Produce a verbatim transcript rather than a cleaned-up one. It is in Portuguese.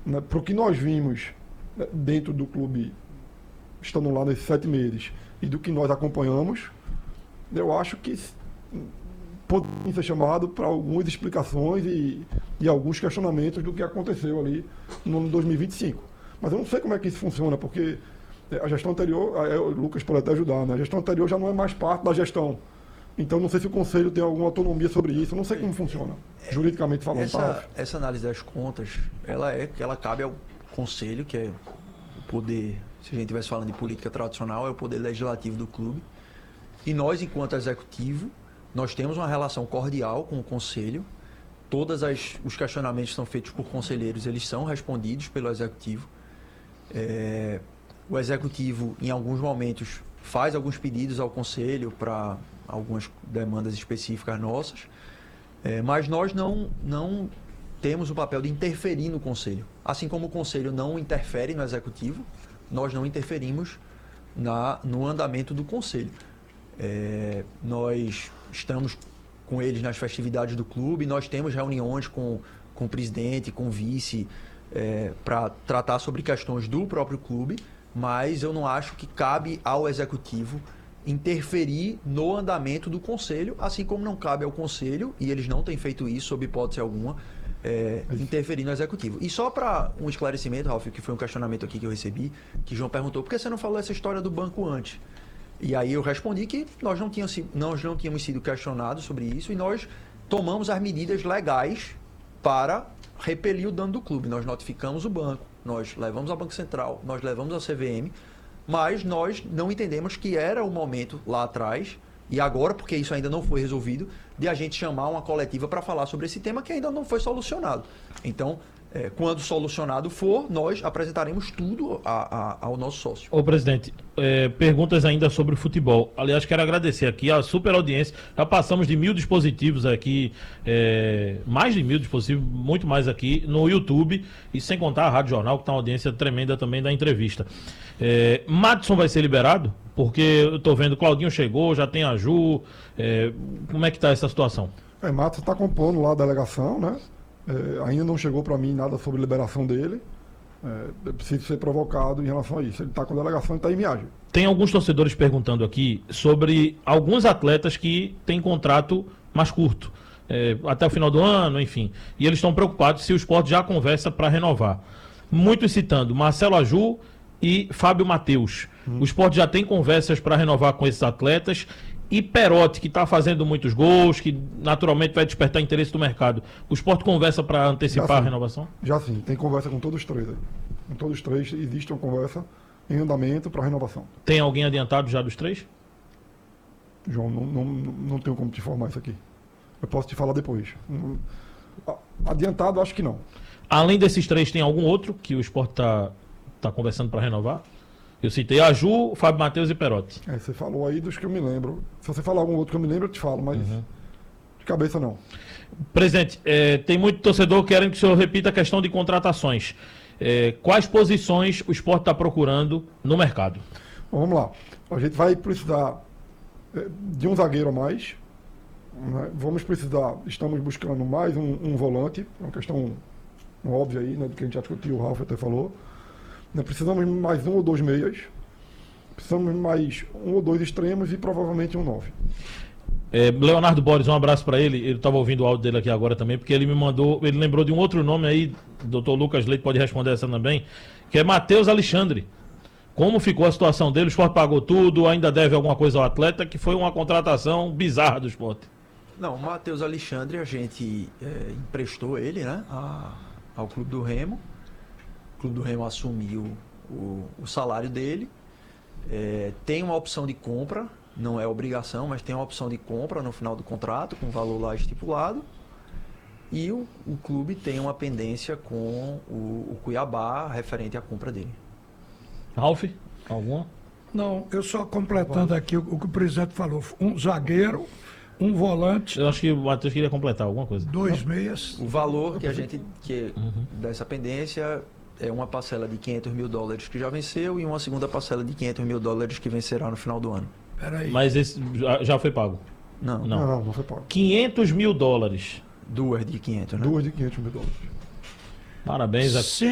né, para o que nós vimos, né, dentro do clube, estando lá nesses sete meses, e do que nós acompanhamos, eu acho que pode ser chamado para algumas explicações e, e alguns questionamentos do que aconteceu ali no ano dois mil e vinte e cinco. Mas eu não sei como é que isso funciona, porque a gestão anterior, o Lucas pode até ajudar, né? A gestão anterior já não é mais parte da gestão. Então não sei se o Conselho tem alguma autonomia sobre isso, eu não sei como funciona, juridicamente falando. Essa, tá? essa análise das contas, ela é que ela cabe ao Conselho, que é o poder, se a gente estivesse falando de política tradicional, é o poder legislativo do clube. E nós, enquanto executivo, nós temos uma relação cordial com o Conselho. Todos os questionamentos que são feitos por conselheiros, eles são respondidos pelo executivo. É, o executivo, em alguns momentos, faz alguns pedidos ao Conselho para algumas demandas específicas nossas, é, mas nós não, não temos o papel de interferir no Conselho. Assim como o Conselho não interfere no executivo, nós não interferimos na, no andamento do Conselho. É, nós estamos com eles nas festividades do clube, nós temos reuniões com, com o presidente, com o vice, é, para tratar sobre questões do próprio clube, mas eu não acho que cabe ao executivo interferir no andamento do Conselho, assim como não cabe ao Conselho, e eles não têm feito isso sob hipótese alguma, é, interferir no executivo. E só para um esclarecimento, Ralf, que foi um questionamento aqui que eu recebi, que João perguntou, por que você não falou essa história do banco antes? E aí eu respondi que nós não tínhamos, nós não tínhamos sido questionados sobre isso e nós tomamos as medidas legais para repelir o dano do clube. Nós notificamos o banco, nós levamos ao Banco Central, nós levamos ao C V M, mas nós não entendemos que era o momento lá atrás, e agora, porque isso ainda não foi resolvido, de a gente chamar uma coletiva para falar sobre esse tema que ainda não foi solucionado. Então, é, quando solucionado for, nós apresentaremos tudo a, a, ao nosso sócio. Ô, presidente, é, perguntas ainda sobre o futebol. Aliás, quero agradecer aqui a super audiência. Já passamos de mil dispositivos aqui, é, mais de mil dispositivos, muito mais aqui no YouTube, e sem contar a Rádio Jornal, que está uma audiência tremenda também da entrevista. É, Madison vai ser liberado? Porque eu estou vendo, Claudinho chegou, já tem a Ju. É, como é que está essa situação? É, Madison está compondo lá a delegação, né? É, ainda não chegou para mim nada sobre liberação dele. É, eu preciso ser provocado em relação a isso. Ele está com a delegação e está em viagem. Tem alguns torcedores perguntando aqui sobre alguns atletas que têm contrato mais curto, é, até o final do ano, enfim. E eles estão preocupados se o Sport já conversa para renovar. Muitos citando Marcelo Aju e Fábio Matheus. Hum. O Sport já tem conversas para renovar com esses atletas. E Perotti, que está fazendo muitos gols, que naturalmente vai despertar interesse do mercado. O Sport conversa para antecipar a renovação? Já sim, tem conversa com todos os três aí. Com todos os três existe uma conversa em andamento para renovação. Tem alguém adiantado já dos três? João, não, não, não tenho como te informar isso aqui. Eu posso te falar depois. Adiantado, acho que não. Além desses três, tem algum outro que o Sport está tá conversando para renovar? Eu citei a Ju, Fábio Matheus e Perotti. É, você falou aí dos que eu me lembro. Se você falar algum outro que eu me lembro, eu te falo, mas uhum. de cabeça não. Presidente, é, tem muito torcedor querendo que o senhor repita a questão de contratações. É, quais posições o Sport está procurando no mercado? Bom, vamos lá. A gente vai precisar de um zagueiro a mais. Né? Vamos precisar, estamos buscando mais um, um volante, uma questão óbvia aí, né, do que a gente já discutiu, o Ralf até falou. Precisamos mais um ou dois meias, precisamos mais um ou dois extremos e provavelmente um nove. É, Leonardo Borges, um abraço para ele. Ele estava ouvindo o áudio dele aqui agora também, porque ele me mandou, ele lembrou de um outro nome aí, doutor Lucas Leite pode responder essa também, que é Matheus Alexandre. Como ficou a situação dele? O Sport pagou tudo, ainda deve alguma coisa ao atleta, que foi uma contratação bizarra do Sport. Não, o Matheus Alexandre, a gente é, emprestou ele, né, a, ao Clube do Remo. O Clube do Remo assumiu o, o salário dele. É, tem uma opção de compra, não é obrigação, mas tem uma opção de compra no final do contrato, com valor lá estipulado. E o, o clube tem uma pendência com o, o Cuiabá referente à compra dele. Ralf, alguma? Não, eu só completando aqui o, o que o presidente falou. Um zagueiro, um volante. Eu acho que o Matheus queria completar alguma coisa. Dois meias. O valor que a gente, que uhum. dessa pendência é uma parcela de quinhentos mil dólares que já venceu e uma segunda parcela de quinhentos mil dólares que vencerá no final do ano. Peraí. Mas esse já, já foi pago? Não. Não, não, não foi pago. quinhentos mil dólares. Duas de quinhentos, né? Duas de quinhentos mil dólares. Parabéns. A...